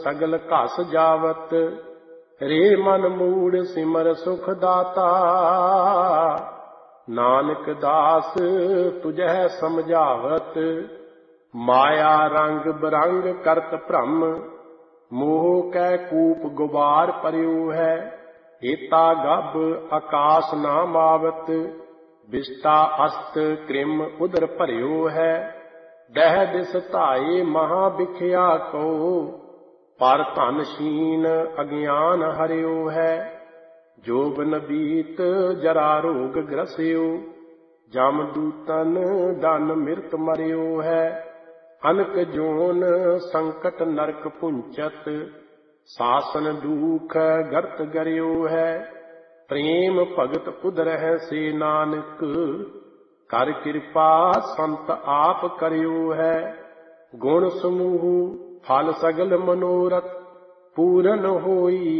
सगल घस जावत। रे मन मूड सिमर सुख दाता, नानक दास तुझे समझावत। माया रंग बिरंग करत भ्रम, मोह कै कूप गुबार परियो है। हेता गभ आकाश ना मावत, विष्टा अस्त कृम उदर भरियो है। दह दिस धाये महा बिख्या को, पर धन शीन अज्ञान हरियो है। जोबन बीत जरा रोग ग्रसियो, जम दूतन दन मृत मरियो है। अनक जोन संकट नरक पुंचत, सासन दुख गर्त गरियो है। प्रेम भगत उदरह से नानक, कर कृपा संत आप करियो है। गुण समूह फल सगल मनोरथ, पूरन होई